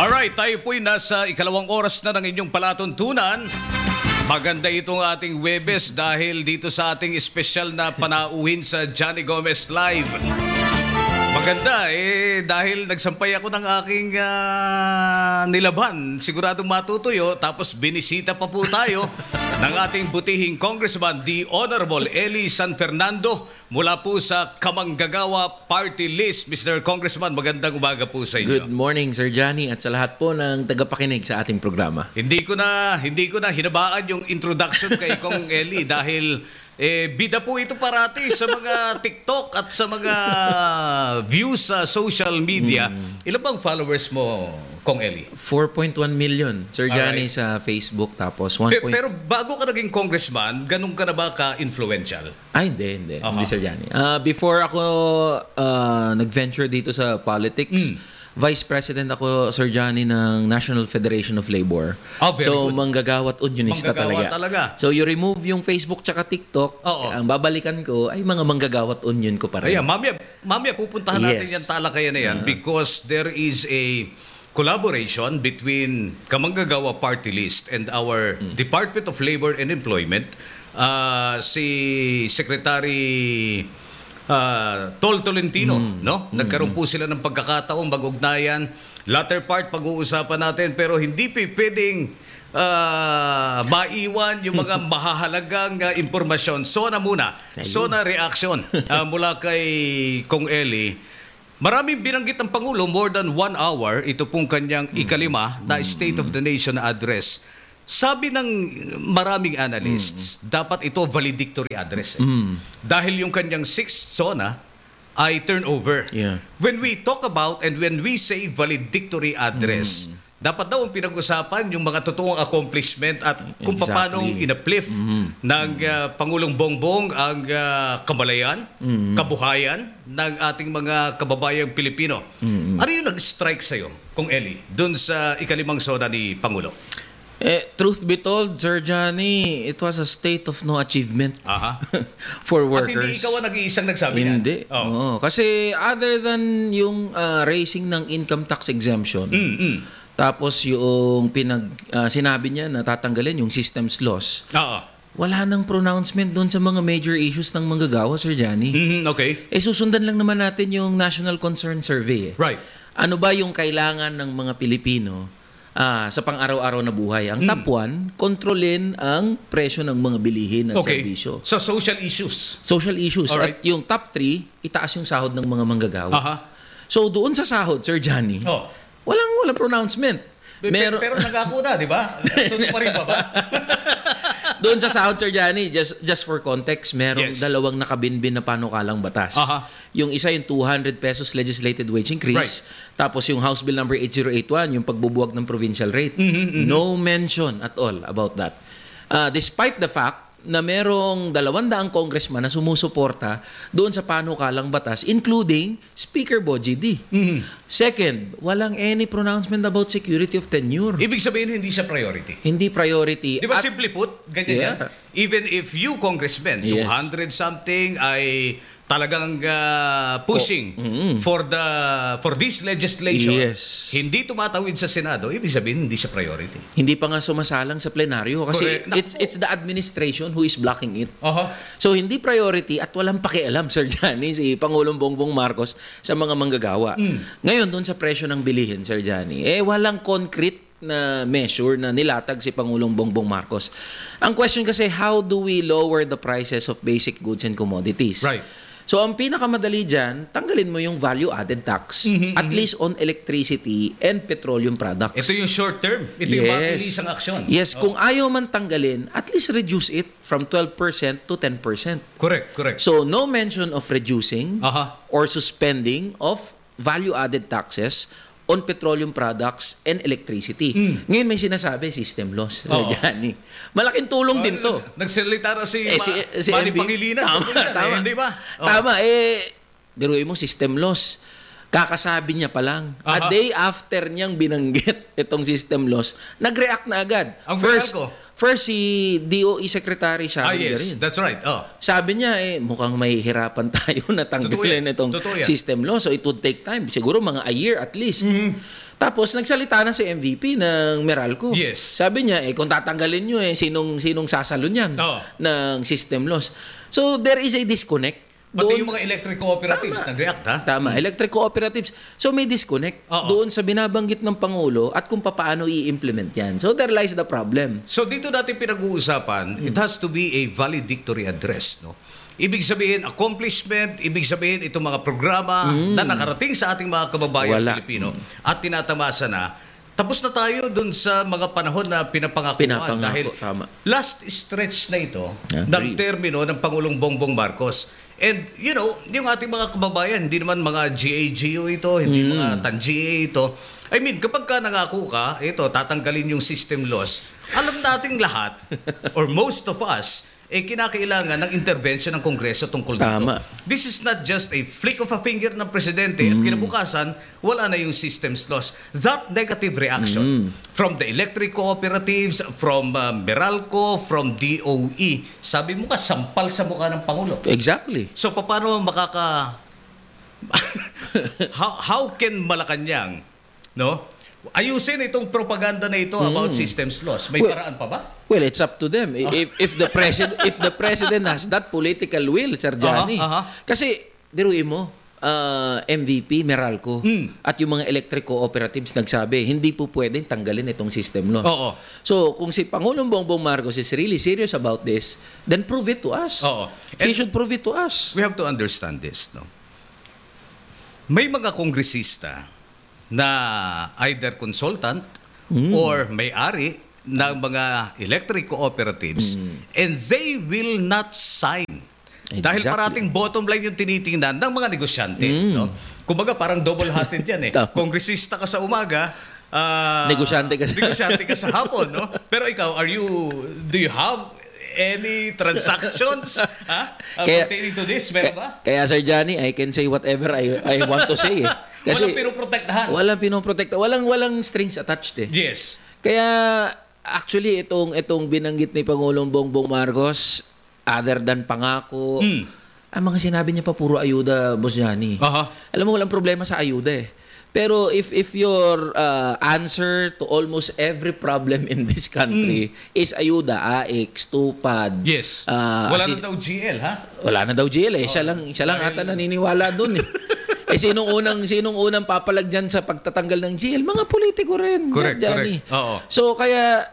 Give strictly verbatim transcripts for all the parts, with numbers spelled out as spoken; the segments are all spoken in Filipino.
Alright, tayo po'y nasa ikalawang oras na ng inyong palatuntunan. Maganda itong ating Webes dahil dito sa ating espesyal na panauhin sa Johnny Gomez Live. Maganda eh dahil nagsampay ako ng aking uh, nilaban. Siguradong matutuyo. Tapos binisita pa po tayo ng ating butihing Congressman, the Honorable Eli San Fernando mula po sa Kamanggagawa Party List. Mister Congressman, magandang umaga po sa inyo. Good morning, Sir Johnny, at sa lahat po ng tagapakinig sa ating programa. Hindi ko na hindi ko na hinabaan yung introduction kay Kong Eli dahil eh, bida po ito parati sa mga TikTok at sa mga views sa social media. Mm. Ilan bang followers mo, Kong Eli? four point one million, Sir Johnny, right, sa Facebook. Tapos one. Pe- pero bago ka naging congressman, ganun ka na ba ka-influential? Ay, hindi, hindi. Uh-huh. Hindi, Sir Johnny. Uh, before ako uh, nag-venture dito sa politics, mm. Vice President ako, Sir Johnny, ng National Federation of Labor. Oh, very so, good. Manggagawat unionista Manggagawa talaga. talaga. So, you remove yung Facebook tsaka TikTok, Oo. ang babalikan ko ay mga manggagawat union ko pa rin. Ayan, mamaya, mamaya pupuntahan natin Yes. yan talakayan na yan uh-huh. because there is a collaboration between Kamanggagawa Party List and our mm. Department of Labor and Employment. Uh, si Secretary Uh, Tol Tolentino, mm. no? Nagkaroon po sila ng pagkakataong mag-ugnayan. Latter part, pag-uusapan natin. Pero hindi pa pwedeng uh, maiwan yung mga mahahalagang uh, impormasyon. Sona muna. Sona reaction uh, mula kay Kong Eli. Maraming binanggit ng Pangulo, more than one hour, ito pong kanyang mm. ikalima na State of the Nation address. Sabi ng maraming analysts, mm. dapat ito valedictory address. Eh. Mm. Dahil yung kanyang sixth SONA ay turnover. Yeah. When we talk about and when we say valedictory address, mm. dapat daw ang pinag-usapan yung mga totoong accomplishment at kung exactly. paano in-uplift mm. ng uh, Pangulong Bongbong ang uh, kamalayan, mm. kabuhayan ng ating mga kababayang Pilipino. Mm. Ano yung nag-strike sa'yo, Kong Eli, dun sa ikalimang SONA ni Pangulo? Eh, truth be told, Sir Johnny, it was a state of no achievement Aha. for workers. At hindi ikaw ang nag-iisang nagsabi niyan? Hindi. Oh. Oo. Kasi other than yung uh, raising ng income tax exemption, mm-hmm. tapos yung pinag, uh, sinabi niya na tatanggalin yung systems loss, Oo. wala nang pronouncement doon sa mga major issues ng manggagawa, Sir Johnny. Mm-hmm. Okay. Eh, susundan lang naman natin yung National Concern Survey. Eh. Right. Ano ba yung kailangan ng mga Pilipino Ah, sa pang-araw-araw na buhay? Ang top one, kontrolin ang presyo ng mga bilihin at okay. serbisyo. So, social issues. Social issues. Alright. At yung top three, itaas yung sahod ng mga manggagawa. Aha. So, doon sa sahod, Sir Johnny, oh. walang walang pronouncement. Pero, pero nagako na, di ba? Tuto pa rin ba ba? Doon sa sahod, Sir Johnny, just just for context, merong yes. dalawang nakabinbin na panukalang batas. Aha. Yung isa yung two hundred pesos legislated wage increase. Right. Tapos yung House Bill number eight zero eight one, yung pagbubuwag ng provincial rate. Mm-hmm, mm-hmm. No mention at all about that. Uh, despite the fact na merong dalawandaang congressman na sumusuporta doon sa panukalang batas, including Speaker Bogie D. Mm-hmm. Second, walang any pronouncement about security of tenure. Ibig sabihin, hindi siya priority. Hindi priority. Di ba At, simply put, ganyan yeah. yan? Even if you, congressman, Yes. two hundred something ay talagang uh, pushing oh, mm-hmm. for the for this legislation, yes. hindi tumatawid sa Senado, ibig sabihin, hindi siya priority. Hindi pa nga sumasalang sa plenaryo kasi Correct. it's it's the administration who is blocking it. Uh-huh. So hindi priority at walang pakialam, Sir Johnny, si Pangulong Bongbong Marcos sa mga manggagawa. Mm. Ngayon doon sa presyo ng bilihin, Sir Johnny, eh walang concrete na measure na nilatag si Pangulong Bongbong Marcos. Ang question kasi, how do we lower the prices of basic goods and commodities? Right. So, ang pinakamadali dyan, tanggalin mo yung value-added tax, mm-hmm, at mm-hmm. least on electricity and petroleum products. Ito yung short term. Ito yes. yung mabilisang aksyon. Yes, oh. kung ayaw man tanggalin, at least reduce it from twelve percent to ten percent. Correct, correct. So, no mention of reducing uh-huh. or suspending of value-added taxes on petroleum products and electricity. Mm. Ngayon may sinasabi, system loss. Oh. Malaking tulong oh, din to. Nagsalita na si, eh, Ma- si, si Manny M B. Pangilinan. Tama, tama. Eh, di ba? Oh. Tama, eh, biruin mo, system loss. Kakasabi niya pa lang. A Aha. day after niyang binanggit itong system loss, nag-react na agad. Ang first, Meralco. first si D O E Secretary Ah, Sharon yes. Garin. That's right. Oh. Sabi niya, eh, mukhang may hirapan tayo na Totoo yan. tanggalin itong Totoo yan. system loss. So it would take time. Siguro mga a year at least. Mm-hmm. Tapos nagsalita na si M V P ng Meralco. Yes. Sabi niya, eh kung tatanggalin niyo eh sinong sinong sasalo niyan Oo. ng system loss. So there is a disconnect. Pati Doon- yung mga electric cooperatives nag-react, ha? Tama, electric cooperatives. So may disconnect Oo. doon sa binabanggit ng Pangulo at kung paano i-implement yan. So there lies the problem. So dito natin pinag-uusapan, it has to be a valedictory address, no? Ibig sabihin accomplishment, ibig sabihin itong mga programa na nakarating sa ating mga kababayan Wala. Pilipino at tinatamasa na. Tapos na tayo dun sa mga panahon na pinapangakuan Pinapangako, dahil tama. last stretch na ito Yeah, ng agree. termino ng Pangulong Bongbong Marcos. And you know, yung ating mga kababayan, hindi naman mga G A G O ito, hindi mga T A N G A ito. I mean, kapag ka nangako ka, ito, tatanggalin yung system loss, alam nating lahat, or most of us, eh kinakailangan ng intervention ng Kongreso tungkol dito. Tama. This is not just a flick of a finger ng Presidente at kinabukasan, wala na yung systems loss. That negative reaction from the electric cooperatives, from uh, Meralco, from D O E, sabi mo ka, sampal sa mukha ng Pangulo. Exactly. So paano makaka how, how can Malacanang, no, ayusin itong propaganda na ito about systems loss? May Well, paraan pa ba? Well, it's up to them. If if the president if the president has that political will, Sir Johnny. Aha, aha. Kasi diruin mo, uh, M V P Meralco at yung mga electric cooperatives nagsabi, hindi po pwedeng tanggalin itong system loss. Oo. So, kung si Pangulong Bongbong Marcos is really serious about this, then prove it to us. Oo. He And- should prove it to us. We have to understand this, no? May mga kongresista na either consultant or may-ari ng mga electric cooperatives and they will not sign. Dahil Exactly. parating bottom line yung tinitingnan ng mga negosyante. No? Kumbaga parang double-hatted yan eh. Tama. Kongresista ka sa umaga, ah, Negosyante ka sa- negosyante ka sa hapon. No? Pero ikaw, are you, do you have any transactions ha? Uh, Kaya- pertaining to this? Meron ba? Kaya Sir Johnny, I can say whatever I I want to say. Eh. Walang pinoprotektahan. Walang pinoprotekta. Walang walang strings attached eh. Yes. Kaya actually itong itong binanggit ni Pangulong Bongbong Marcos, other than pangako, Hmm. ang mga sinabi niya pa puro ayuda, Boss Johnny. Aha. Alam mo, walang problema sa ayuda eh. Pero if if your uh, answer to almost every problem in this country is ayuda, A X, TUPAD, Yes. ah, Wala assi- na daw G L, ha? wala na daw G L eh. Siya lang, siya lang ata naniniwala dun eh. eh sinong unang sinong unang papalag dyan sa pagtatanggal ng G L? Mga politiko rin. Correct, Sir Johnny. correct. Oo. So kaya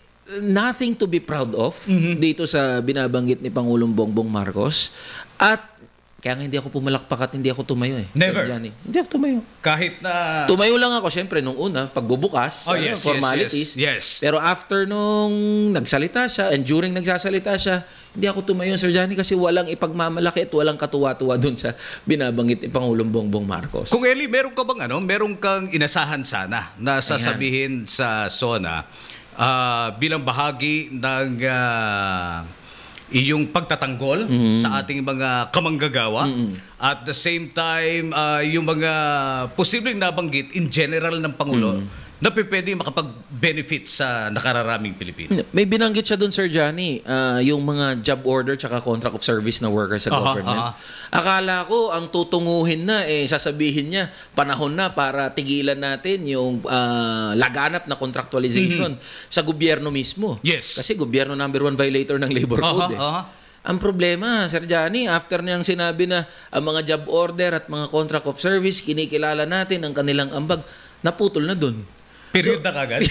nothing to be proud of Mm-hmm. dito sa binabanggit ni Pangulong Bongbong Marcos. At kaya nga hindi ako pumalakpak at hindi ako tumayo eh. Never. Sir Johnny. Hindi ako tumayo. Kahit na... Tumayo lang ako syempre nung una, pagbubukas, Oh, ano, yes, yes, formalities. yes, yes. Pero after nung nagsalita siya and during nagsasalita siya, hindi ako tumayo, Sir Johnny, kasi walang ipagmamalaki at walang katuwa-tuwa dun sa binabanggit ni Pangulong Bongbong Marcos. Kung Eli, meron ka bang ano? Meron kang inasahan sana na sasabihin sa SONA ah, bilang bahagi ng ah, iyong pagtatanggol sa ating mga kamanggagawa. At the same time, ah, yung mga posibleng nabanggit in general ng Pangulo na pwede makapag-benefit sa nakararaming Pilipino. May binanggit siya dun, Sir Johnny, ah, yung mga job order tsaka contract of service na workers sa Aha, government. aha. Akala ko, ang tutunguhin na, eh, sasabihin niya, panahon na para tigilan natin yung ah, laganap na contractualization sa gobyerno mismo. Yes. Kasi gobyerno number one violator ng labor Aha, code. Eh. aha. Ang problema, Sir Johnny, after niyang sinabi na ang mga job order at mga contract of service, kinikilala natin ang kanilang ambag, naputol na dun. Period na kagad.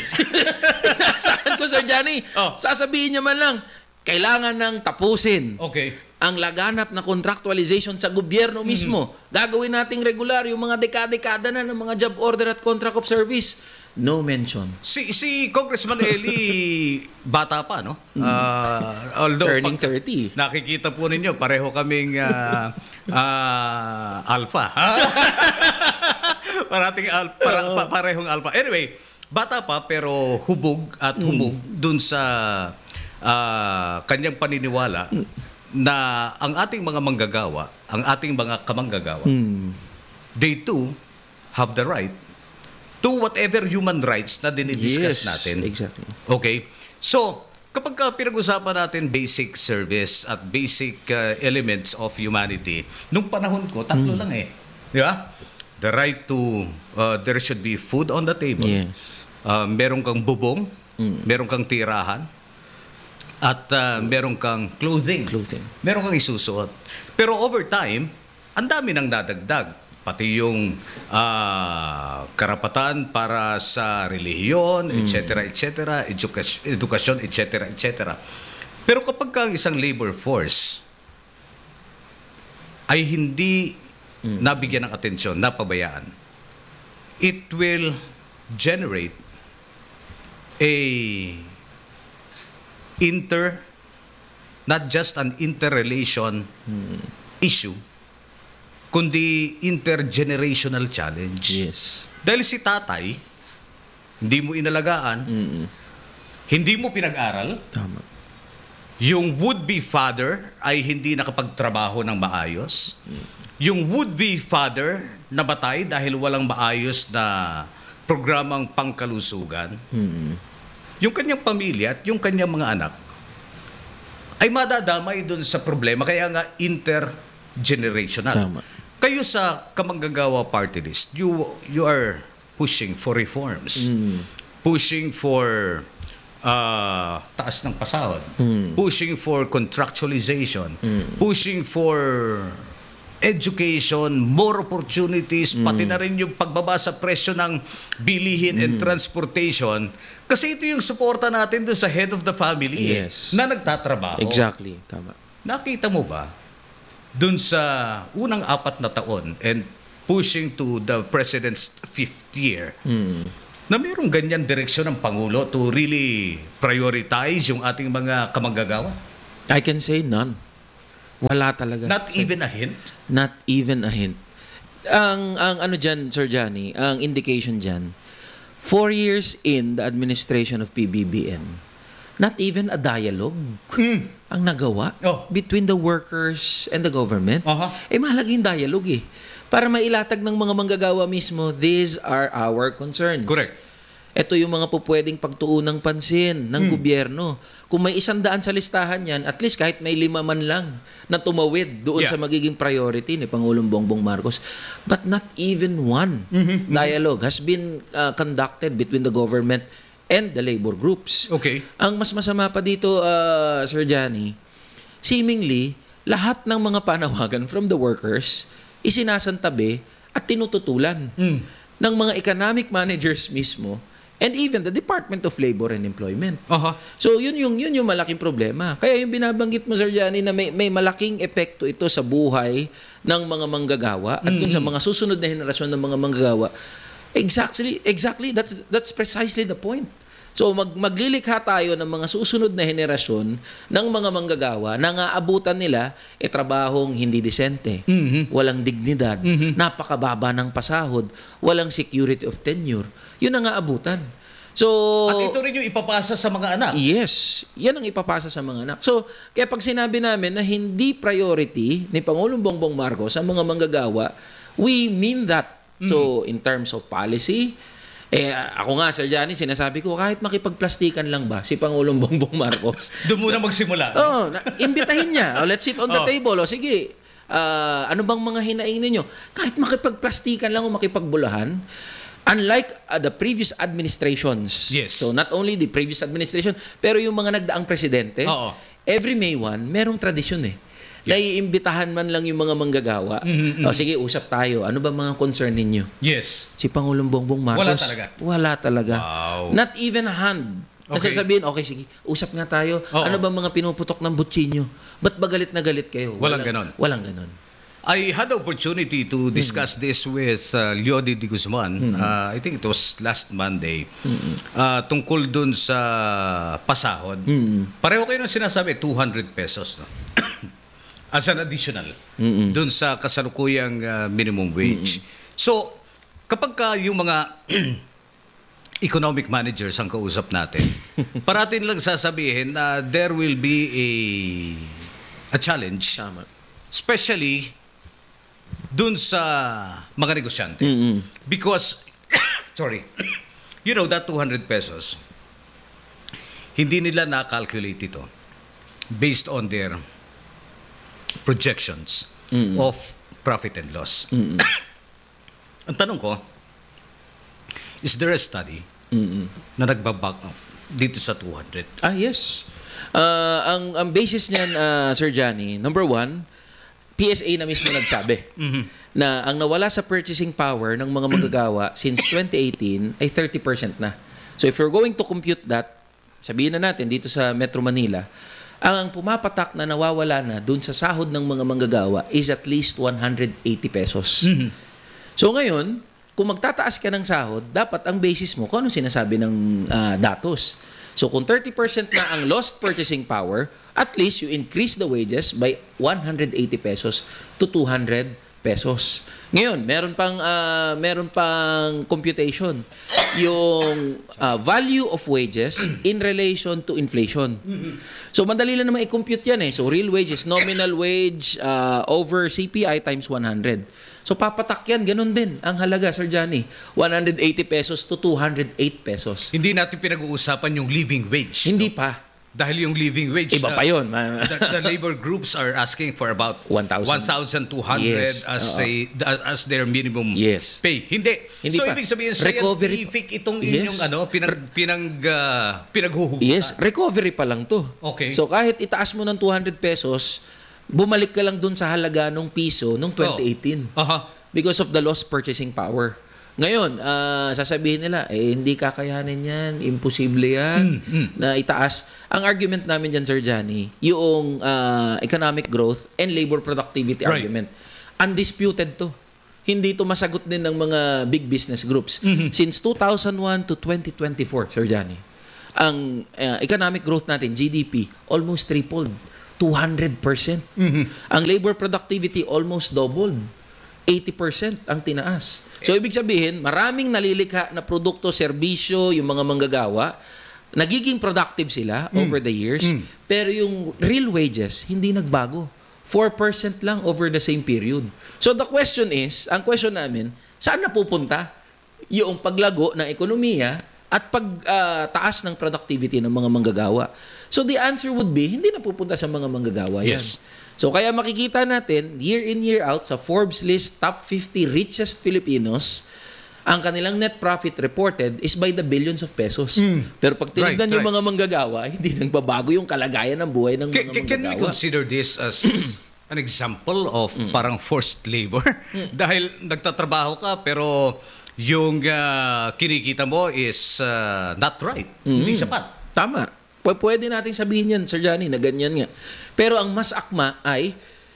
Saan ko, Sir Johnny? Oh. Sasabihin niya man lang, kailangan nang tapusin Okay. ang laganap na contractualization sa gobyerno mismo. Gagawin nating regular yung mga dekada-dekada na ng mga job order at contract of service. No mention. Si si Congressman Eli bata pa, no? Ah, although Turning pag- thirty. nakikita po ninyo pareho kaming ah, ah, alpha. Parating al, para, pa- parehong alpha. Anyway, bata pa pero hubog at humog dun sa ah, kanyang paniniwala na ang ating mga manggagawa, ang ating mga kamanggagawa, they too have the right to whatever human rights na dinidiscuss Yes, natin. exactly. Okay? So, kapag ka pinag-usapan natin basic service at basic uh, elements of humanity, nung panahon ko, tatlo lang eh. Di ba? The right to, uh, there should be food on the table. Yes. Uh, meron kang bubong, meron kang tirahan, at uh, meron kang clothing. Clothing. Meron kang isusuot. Pero over time, ang dami nang dadagdag. Pati yung ah, karapatan para sa relihiyon, et cetera, et cetera, edukas- edukasyon, et cetera, et cetera. Pero kapag ka ang isang labor force ay hindi nabigyan ng atensyon, napabayaan, it will generate a inter, not just an interrelation issue, kundi intergenerational challenge. Yes. Dahil si tatay, hindi mo inalagaan, hindi mo pinag-aral, Tama. yung would-be father ay hindi nakapagtrabaho ng maayos, yung would-be father nabatay dahil walang maayos na programang pangkalusugan, yung kanyang pamilya at yung kanyang mga anak ay madadamay dun sa problema. Kaya nga intergenerational. Tama. Kayo sa Kamanggagawa Party List, you you are pushing for reforms. Pushing for uh, taas ng pasahod. Pushing for contractualization. Pushing for education, more opportunities, pati na rin yung pagbaba sa presyo ng bilihin and transportation. Kasi ito yung suporta natin doon sa head of the family eh, Yes. na nagtatrabaho. Exactly. Tama. Nakita mo ba doon sa unang apat na taon and pushing to the president's fifth year na mayroong ganyan direksyon ng Pangulo to really prioritize yung ating mga kamanggagawa? I can say none. Wala talaga. Not even a hint? Not even a hint. Ang ang ano diyan, Sir Johnny, ang indication diyan, four years in the administration of P B B M, not even a dialogue ang nagawa Oh. between the workers and the government. Aha. Eh mahalaga yung dialogue eh. Para mailatag ng mga manggagawa mismo, these are our concerns. Correct. Ito yung mga po pwedeng pagtuunang pansin ng gobyerno. Kung may isang daan sa listahan yan, at least kahit may lima man lang na tumawid doon Yeah. sa magiging priority ni Pangulong Bongbong Marcos. But not even one dialogue has been uh, conducted between the government and the labor groups. Okay. Ang mas masama pa dito, uh, Sir Johnny, seemingly, lahat ng mga panawagan from the workers isinasantabi at tinututulan ng mga economic managers mismo and even the Department of Labor and Employment. Aha. So yun yung yun yung malaking problema. Kaya yung binabanggit mo, Sir Johnny, na may may malaking epekto ito sa buhay ng mga manggagawa at dun sa mga susunod na henerasyon ng mga manggagawa. Exactly, exactly that's that's precisely the point. So mag maglilikha tayo ng mga susunod na henerasyon ng mga manggagawa na nga abutan nila e trabahong hindi desente, walang dignidad, napakababa ng pasahod, walang security of tenure. Yun ang nga abutan. So At ito rin yung ipapasa sa mga anak. yes, yan ang ipapasa sa mga anak. So, kaya pag sinabi namin na hindi priority ni Pangulong Bongbong Marcos ang mga manggagawa, we mean that. So, in terms of policy, eh, ako nga, Sir Johnny, sinasabi ko, kahit makipagplastikan lang ba si Pangulong Bongbong Marcos? Doon muna magsimula. Oo, na, imbitahin niya. Oh, let's sit on the Oh. table. O, sige, ah, ano bang mga hinaing ninyo? Kahit makipagplastikan lang o makipagbulahan, unlike uh, the previous administrations. Yes. So, not only the previous administration, pero yung mga nagdaang presidente, Oo. every May first, merong tradisyon eh. Naiimbitahan man lang yung mga manggagawa. O, sige, usap tayo. Ano ba mga concern ninyo? Yes. Si Pangulong Bongbong Marcos. Wala talaga? Wala talaga. Wow. Not even a hand. Okay. Nasasabihin, okay, sige, usap nga tayo. Oo. Ano ba mga pinuputok ng butsinyo? Ba't ba galit na galit kayo? Walang ganon. Walang ganon. I had the opportunity to discuss this with uh, Leody de Guzman. Uh, I think it was last Monday. Uh, tungkol dun sa pasahod. Pareho kayo ng sinasabi, two hundred pesos. No? As an additional. Dun sa kasalukuyang uh, minimum wage. So, kapag ka yung mga economic managers ang kausap natin, parating lang sasabihin na there will be a a challenge. Tama. Especially dun sa mga negosyante. Because, sorry, you know, that two hundred pesos, hindi nila na-calculate ito based on their projections Mm-mm. of profit and loss. Ang tanong ko, is there a study Mm-mm. na nagbaback up dito sa two hundred? Ah, yes. Uh, ang ang basis niyan, uh, Sir Johnny, number one, P S A na mismo nagsabi mm-hmm. na ang nawala sa purchasing power ng mga manggagawa since twenty eighteen ay thirty percent na. So if you're going to compute that, sabihin na natin dito sa Metro Manila, ang pumapatak na nawawala na dun sa sahod ng mga manggagawa is at least one hundred eighty pesos. Mm-hmm. So ngayon, kung magtataas ka ng sahod, dapat ang basis mo kung ano sinasabi ng uh, datos. So kung thirty percent na ang lost purchasing power, at least you increase the wages by one hundred eighty pesos to two hundred pesos. Ngayon, meron pang uh, meron pang computation. Yung uh, value of wages in relation to inflation. So madali lang naman i-compute yan eh. So real wages, nominal wage uh, over C P I times one hundred. So papatak yan, ganun din ang halaga, Sir Johnny. one hundred eighty pesos to two hundred eight pesos. Hindi natin pinag-uusapan yung living wage. Hindi no? pa. Dahil yung living wage, iba uh, pa yun. the, the labor groups are asking for about one thousand two hundred yes. as uh-oh. a as their minimum yes. pay. Hindi. Hindi so pa. Ibig sabihin recovery scientific itong yes. inyong ano pinag pinag uh, pinaghuhugutan. Yes, recovery pa lang to. Okay. So kahit itaas mo ng two hundred pesos, bumalik ka lang dun sa halaga ng piso nung twenty eighteen. Oh. Uh-huh. Because of the lost purchasing power. Ngayon, uh, sasabihin nila, eh, hindi kakayanin yan, imposible yan, mm, mm. na itaas. Ang argument namin dyan, Sir Johnny, yung uh, economic growth and labor productivity right. argument, undisputed to. Hindi to masagot din ng mga big business groups. Mm-hmm. Since two thousand one to twenty twenty-four, Sir Johnny, ang uh, economic growth natin, G D P, almost tripled, two hundred percent. Mm-hmm. Ang labor productivity almost doubled. eighty percent ang tinaas. So, ibig sabihin, maraming nalilikha na produkto, serbisyo, yung mga manggagawa, nagiging productive sila mm. over the years, mm. pero yung real wages, hindi nagbago. four percent lang over the same period. So, the question is, ang question namin, saan napupunta yung paglago ng ekonomiya at pagtaas uh, ng productivity ng mga manggagawa? So, the answer would be, hindi napupunta sa mga manggagawa yan. Yes. So kaya makikita natin, year in, year out, sa Forbes list, top fifty richest Filipinos, ang kanilang net profit reported is by the billions of pesos. Mm. Pero pag tinignan right, yung right. mga manggagawa, hindi nagbabago yung kalagayan ng buhay ng can, mga manggagawa. Can we consider this as an example of mm. parang forced labor? Mm. Dahil nagtatrabaho ka, pero yung uh, kinikita mo is uh, not right. Mm. Hindi sapat. Tama. Pwede nating sabihin yan, Sir Johnny, na ganyan nga. Pero ang mas akma ay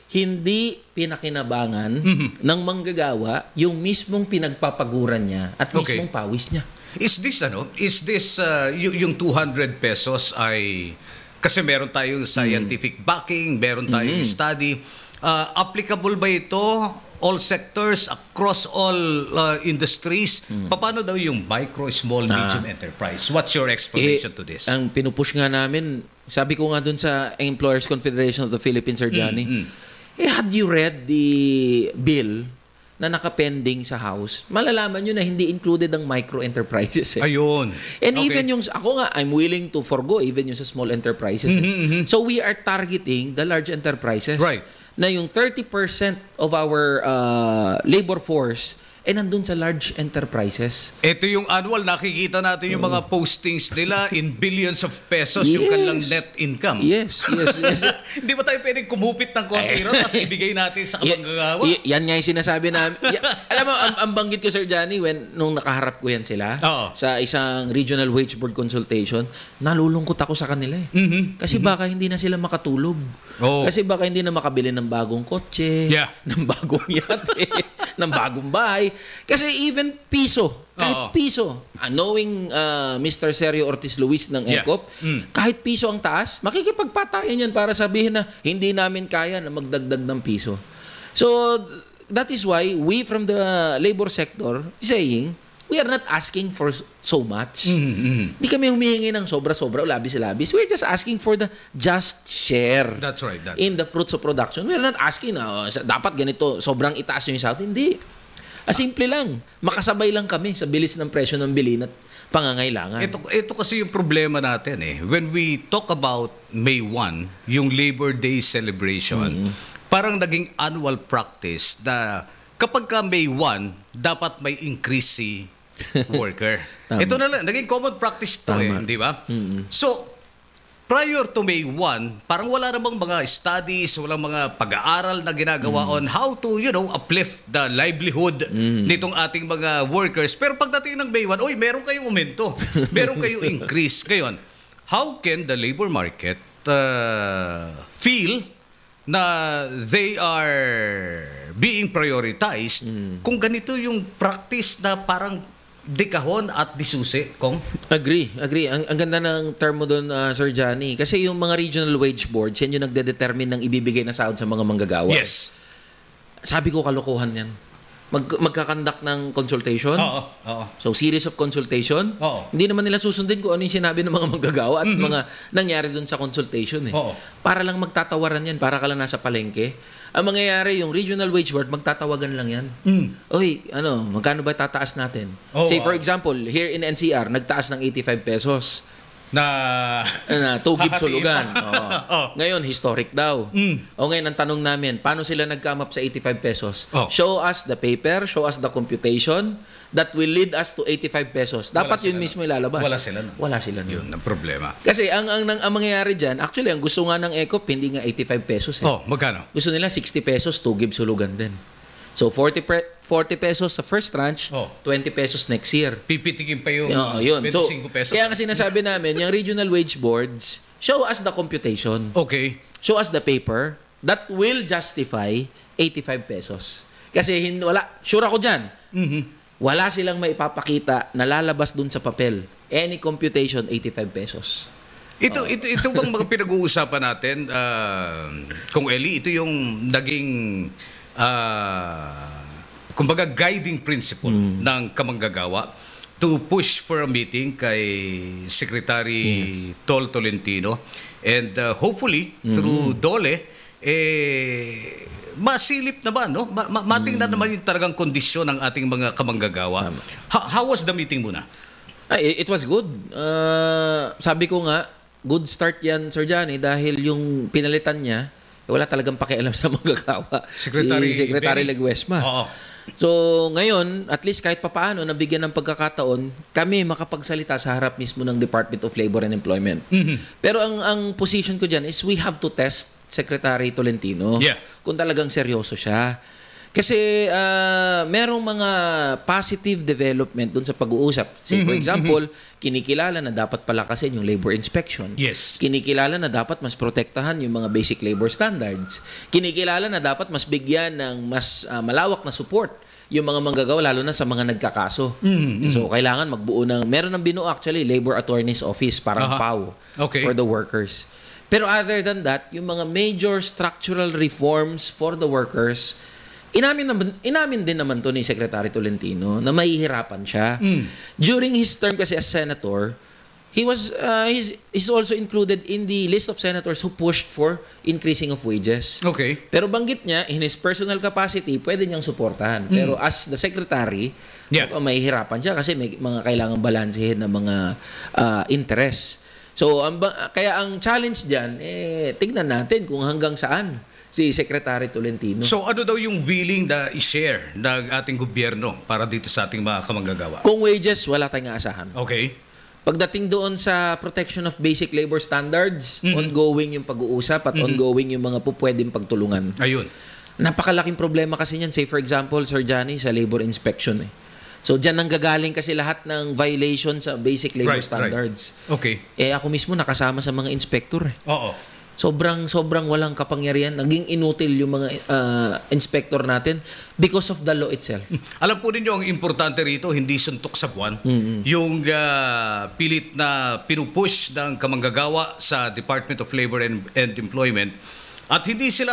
hindi pinakinabangan mm-hmm. ng manggagawa yung mismong pinagpapaguran niya at okay. mismong pawis niya. Is this ano? Is this uh, y- yung two hundred pesos ay kasi meron tayong scientific mm-hmm. backing, meron tayong mm-hmm. study. Uh, applicable ba ito all sectors, across all uh, industries? Mm. Paano daw yung micro, small, medium ah. enterprise? What's your explanation eh, to this? Ang pinupush nga namin, sabi ko nga dun sa Employers Confederation of the Philippines, Sir Johnny, mm, mm. eh, had you read the bill na nakapending sa House, malalaman nyo na hindi included ang micro enterprises. Eh. Ayun. And okay. even yung, ako nga, I'm willing to forgo even yung sa small enterprises. Mm-hmm, eh. mm-hmm. So we are targeting the large enterprises. Right. Na yung thirty percent of our uh, labor force eh nandun sa large enterprises. Ito yung annual, nakikita natin yung mga postings nila in billions of pesos, yes. yung kanilang net income. Yes, yes, yes. Hindi ba tayo pwedeng kumupit ng konti ron tapos ibigay natin sa kamanggagawa? Y- y- yan nga yung sinasabi namin. Y- alam mo, ang, ang banggit ko, Sir Johnny, when, nung nakaharap ko yan sila Oo. sa isang regional wage board consultation, nalulungkot ako sa kanila eh. Mm-hmm. Kasi mm-hmm. baka hindi na sila makatulog. Oh. Kasi baka hindi na makabili ng bagong kotse, yeah. ng bagong yate, ng bagong bahay. Kasi even piso, kahit Oo. piso, uh, knowing uh, Mister Sergio Ortiz Luis ng Yeah. ECOP, mm. kahit piso ang taas, makikipagpatayan yan para sabihin na hindi namin kaya na magdagdag ng piso. So, that is why we from the labor sector saying, we are not asking for so much. Mm-hmm. Hindi kami humihingi ng sobra-sobra o labis-labis. We're just asking for the just share. That's right. That's in the fruits of production. We're not asking na oh, dapat ganito, sobrang itaas yung sahod. Hindi. Ah, simple lang. Makasabay lang kami sa bilis ng presyo ng bilhin at pangangailangan. Ito, ito kasi yung problema natin eh. When we talk about May first, yung Labor Day celebration, parang naging annual practice na kapag ka May first, dapat may increase si worker. Tama. Ito na lang, naging common practice to eh, di ba? So, prior to May first, parang wala namang mga studies, walang mga pag-aaral na ginagawa on how to, you know, uplift the livelihood nitong ating mga workers. Pero pagdating ng May first, oy, meron kayong aumento, meron kayong increase. Ngayon, how can the labor market uh, feel na they are being prioritized kung ganito yung practice na parang dekahon at disusi, Kong? Agree, agree. Ang, ang ganda ng term mo doon, uh, Sir Johnny. Kasi yung mga regional wage boards, yan yung nagde-determine ng ibibigay na sahod sa mga manggagawa. Yes. Sabi ko, kalokohan yan. Mag, magkakandak ng consultation. Oo, oo. So, series of consultation. Oo. Hindi naman nila susundin kung ano yung sinabi ng mga manggagawa at mga nangyari doon sa consultation. Eh. Oo. Para lang magtatawaran yan, para ka lang nasa palengke. Ang mangyayari, yung regional wage board, magtatawagan lang yan. Mm. Oy, ano, magkano ba tataas natin? Oh, Say, for wow. example, here in N C R, nagtaas ng eighty-five pesos. Na... Na tugib Hahatiin sulugan. pa. Oo. Oh. Ngayon, historic daw. Mm. O ngayon, ang tanong namin, paano sila nag-come up sa eighty-five pesos? Oh. Show us the paper, show us the computation that will lead us to eighty-five pesos. Dapat Wala yun sila mismo ilalabas. Wala sila nun. Wala sila nun. Yun ang problema. Kasi ang, ang, ang, ang mangyayari dyan, actually, ang gusto nga ng E C O P, hindi nga eighty-five pesos. Eh. Oh, magkano? Gusto nila sixty pesos, tugib sulugan din. So, forty, pre- forty pesos sa first tranche, Oh. twenty pesos next year. Pipitikin pa yung Oo, yun. So, twenty-five pesos. kaya nga sinasabi namin, yung regional wage boards, show us the computation. Okay. Show us the paper that will justify eighty-five pesos. Kasi hin- wala, sure ako dyan, Mhm. wala silang maipapakita na lalabas dun sa papel. Any computation, eighty-five pesos. Ito, ito, ito bang mga pinag-uusapan natin, uh, Kung Eli, ito yung naging, uh, kumbaga, guiding principle ng kamanggagawa to push for a meeting kay Secretary Tol Tolentino. And uh, hopefully, through Dole, eh, masilip naman, no? Ma- ma- matingnan naman yung talagang kondisyon ng ating mga kamanggagawa. Ha- how was the meeting muna? Ay, it was good. Uh, sabi ko nga, good start yan, Sir Johnny, dahil yung pinalitan niya, eh, wala talagang pakialam sa manggagawa. Secretary si Secretary Benny. Leguesma. Oo. So, ngayon, at least kahit papaano, nabigyan ng pagkakataon, kami makapagsalita sa harap mismo ng Department of Labor and Employment. Pero ang ang position ko dyan is we have to test Secretary Tolentino Yeah. kung talagang seryoso siya. Kasi uh, merong mga positive development dun sa pag-uusap. Say, for example, kinikilala na dapat palakasin yung labor inspection. Yes. Kinikilala na dapat mas protektahan yung mga basic labor standards. Kinikilala na dapat mas bigyan ng mas uh, malawak na support yung mga manggagawa, lalo na sa mga nagkakaso. So, kailangan magbuo ng, meron ng binuo actually, Labor Attorney's Office, parang Aha. P A W, Okay. for the workers. Pero other than that, yung mga major structural reforms for the workers, Inamin, naman, inamin din naman to ni Secretary Tolentino na mahihirapan siya. During his term kasi as senator, he was uh, he's, he's also included in the list of senators who pushed for increasing of wages. Okay. Pero banggit niya, in his personal capacity, pwede niyang suportahan. Pero as the secretary, Yeah. mukhang mahihirapan siya kasi may mga kailangang balansehin ng mga uh, interest. So, ang, ba- kaya ang challenge dyan, eh, tignan natin kung hanggang saan si Secretary Tolentino. So ano daw yung willing na i-share ng ating gobyerno para dito sa ating mga kamanggagawa? Kung wages, wala tayong aasahan. Okay. Pagdating doon sa protection of basic labor standards, ongoing yung pag-uusap at ongoing yung mga pupwedeng pagtulungan. Ayun. Napakalaking problema kasi niyan. Say for example, Sir Johnny, sa labor inspection. Eh. So diyan nanggagaling kasi lahat ng violation sa basic labor Right, standards. right. Okay. Eh ako mismo nakasama sa mga inspector. Eh. Oo. Sobrang sobrang walang kapangyarihan, naging inutil yung mga uh, inspector natin because of the law itself. Alam po ninyo, ang importante rito, hindi suntok sa buwan. Yung ah, pilit na pinupush ng kamanggagawa sa Department of Labor and, and Employment at hindi sila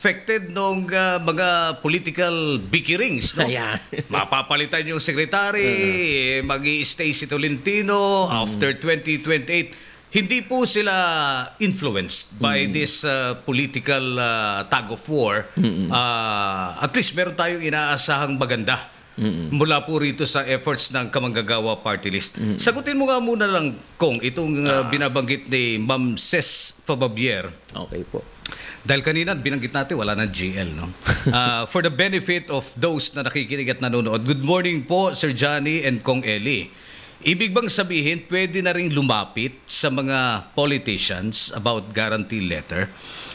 affected nung uh, mga political bikirings, no? Ayan. Mapapalitan yung secretary, uh magi-stay si Tolentino after twenty twenty-eight. Hindi po sila influenced by this uh, political uh, tug of war. Uh, at least meron tayong inaasahang maganda mula po rito sa efforts ng Kamanggagawa Party List. Sagutin mo nga muna lang, Kong, itong uh, binabanggit ni Ma'am Ces Fababier. Okay po. Dahil kanina binanggit natin wala ng G L, no? Uh, for the benefit of those na nakikinig at nanonood, good morning po Sir Johnny and Kong Eli. Ibig bang sabihin pwede na ring lumapit sa mga politicians about guarantee letter?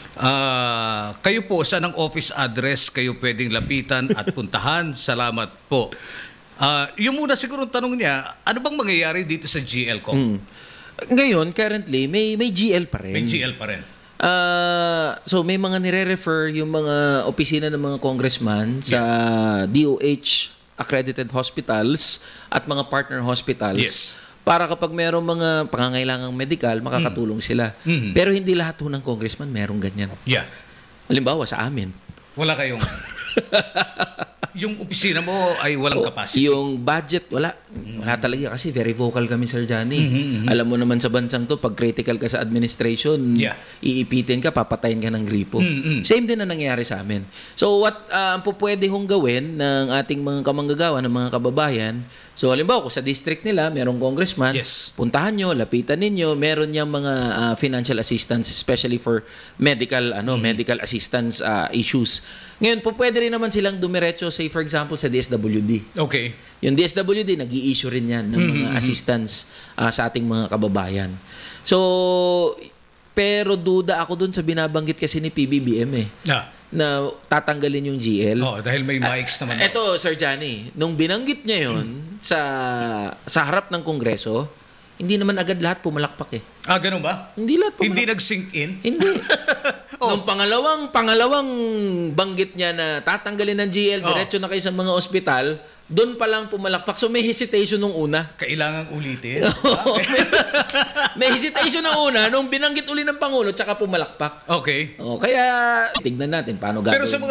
Uh, kayo po, saan ang office address kayo pwedeng lapitan at puntahan? Salamat po. Uh, yung muna siguro tanong niya, ano bang mangyayari dito sa G L, Kong? Mm. Ngayon, currently, may may G L pa rin. May G L pa rin. Ah, so may mga nire-refer yung mga opisina ng mga congressman sa D O H accredited hospitals at mga partner hospitals. Yes. Para kapag merong mga pangangailangang medical, makakatulong sila. Mm. Pero hindi lahat ho ng congressman merong ganyan. Yeah. Halimbawa sa amin. Wala kayong... yung opisina mo ay walang O, capacity. Yung budget, wala. Wala talaga kasi very vocal kami, Sir Johnny. Alam mo naman sa bansang to, pag critical ka sa administration, Yeah. iipitin ka, papatayin ka ng gripo. Mm-mm. Same din na nangyari sa amin. So what uh, ang po pwede hong gawin ng ating mga kamanggagawa, ng mga kababayan, so halimbawa kung sa district nila, merong congressman, Yes. puntahan nyo, lapitan ninyo, meron niyang mga uh, financial assistance, especially for medical ano medical assistance uh, issues. Ngayon, po pwede rin naman silang dumiretso, say for example, sa D S W D. Okay. Yung D S W D, nag-i-issue rin yan ng mga assistance uh, sa ating mga kababayan. So, pero duda ako dun sa binabanggit kasi ni P B B M eh, Yeah. na tatanggalin yung G L. Oh, dahil may mics naman. Eto, Sir Johnny, nung binanggit niya yon sa sa harap ng Kongreso, hindi naman agad lahat pumalakpak eh. Ah, ganun ba? Hindi lahat Hindi pumalakpak. nag-sink in? Hindi. Oh. Nung pangalawang pangalawang banggit niya na tatanggalin ng G L, Oh. diretso na kayo sa mga ospital, doon pa lang pumalakpak. So may hesitation nung una. Kailangang ulitin. May hesitation nung una nung binanggit uli ng Pangulo tsaka pumalakpak. Okay. O, kaya tignan natin paano gagawin. Pero sa mga